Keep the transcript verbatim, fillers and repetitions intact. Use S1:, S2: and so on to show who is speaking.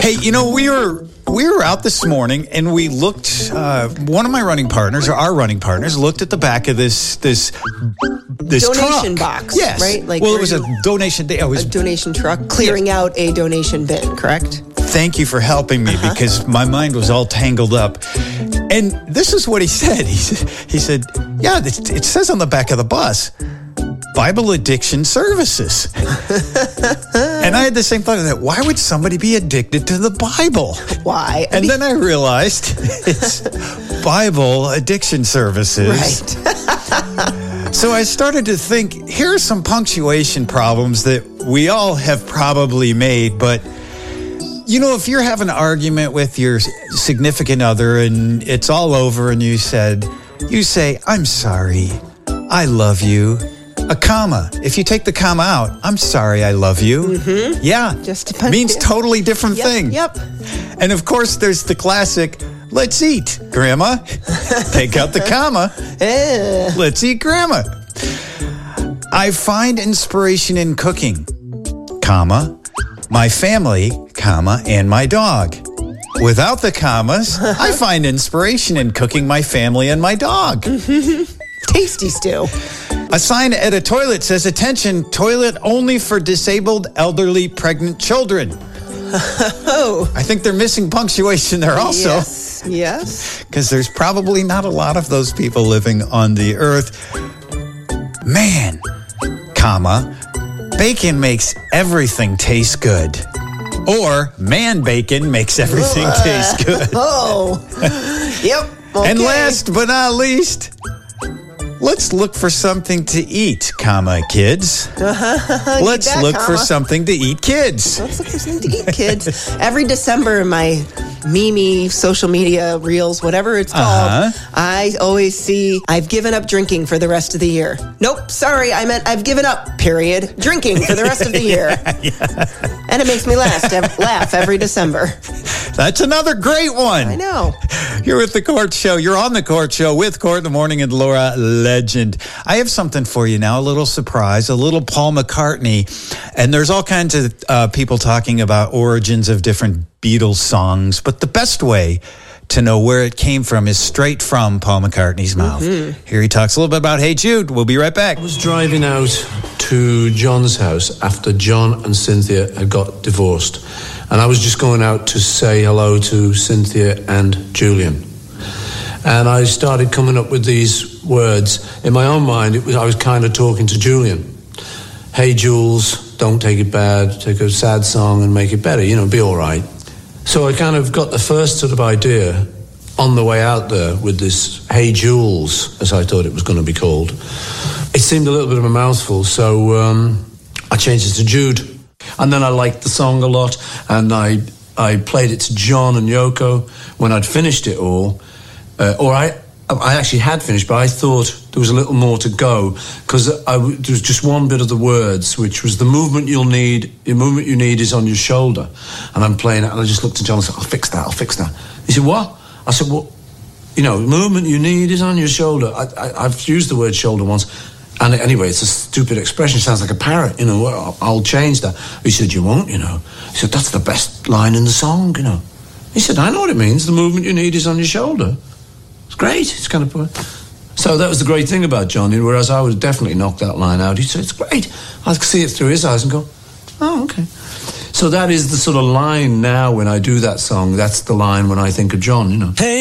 S1: Hey, you know, we were we were out this morning and we looked. Uh, one of my running partners, or our running partners, looked at the back of this this this
S2: donation
S1: truck.
S2: box.
S1: Yes,
S2: right?
S1: Like, well, it was a donation day. It was
S2: a donation truck clearing yeah. out a donation bin. Correct.
S1: Thank you for helping me uh-huh. because my mind was all tangled up. And this is what he said. He said, he said, "Yeah, it, it says on the back of the bus." Bible Addiction Services. And I had the same thought of that. Why would somebody be addicted to the Bible?
S2: Why? I
S1: and
S2: mean,
S1: then I realized it's Bible Addiction Services.
S2: Right.
S1: So I started to think, here are some punctuation problems that we all have probably made, but you know, if you're having an argument with your significant other and it's all over and you said, you say, "I'm sorry, I love you." A comma. If you take the comma out, "I'm sorry, I love you."
S2: Mm-hmm.
S1: Yeah.
S2: Just depends.
S1: Means totally different
S2: yep,
S1: thing.
S2: Yep.
S1: And of course, there's the classic, "Let's eat, Grandma." Take out the comma.
S2: Eh.
S1: Let's eat, Grandma. I find inspiration in cooking, comma, my family, comma, and my dog. Without the commas, I find inspiration in cooking my family and my dog.
S2: Tasty stew.
S1: A sign at a toilet says, "Attention, toilet only for disabled, elderly, pregnant children."
S2: Oh.
S1: I think they're missing punctuation there also.
S2: Yes, yes.
S1: Because there's probably not a lot of those people living on the earth. Man, comma, bacon makes everything taste good. Or man bacon makes everything uh, taste good.
S2: Oh, yep. Okay.
S1: And last but not least, let's look for something to eat, comma, kids. Let's
S2: that,
S1: look
S2: comma.
S1: for something to eat, kids.
S2: Let's look for something to eat, kids. Every December in my Mimi social media reels, whatever it's called,
S1: uh-huh.
S2: I always see, "I've given up drinking for the rest of the year." Nope, sorry, I meant I've given up, period, drinking for the rest of the year.
S1: yeah, yeah.
S2: And it makes me laugh, laugh every December.
S1: That's another great one.
S2: I know.
S1: You're with The Court Show. You're on The Court Show with Court in the Morning and Laura Legend. I have something for you now, a little surprise, a little Paul McCartney. And there's all kinds of uh, people talking about origins of different Beatles songs, but the best way to know where it came from is straight from Paul McCartney's mouth. Mm-hmm. Here he talks a little bit about Hey Jude. We'll be right back.
S3: I was driving out to John's house after John and Cynthia had got divorced. And I was just going out to say hello to Cynthia and Julian. And I started coming up with these words. In my own mind, it was I was kind of talking to Julian. Hey, Jules, don't take it bad. Take a sad song and make it better. You know, be all right. So I kind of got the first sort of idea on the way out there with this Hey, Jules, as I thought it was going to be called. It seemed a little bit of a mouthful, so um, I changed it to Jude. And then I liked the song a lot, and I I played it to John and Yoko when I'd finished it all. Uh, or I I actually had finished, but I thought there was a little more to go, because there was just one bit of the words, which was the movement you'll need, the movement you need is on your shoulder. And I'm playing it, and I just looked at John and said, I'll fix that, I'll fix that. He said, what? I said, well, you know, the movement you need is on your shoulder. I, I, I've used the word shoulder once. And anyway, it's a stupid expression. It sounds like a parrot, you know. I'll, I'll change that. He said, you won't, you know. He said, that's the best line in the song, you know. He said, I know what it means. The movement you need is on your shoulder. It's great. It's kind of... So that was the great thing about Johnny, whereas I would definitely knock that line out. He said, it's great. I could see it through his eyes and go, oh, okay. So that is the sort of line now when I do that song. That's the line when I think of John, you know. Hey.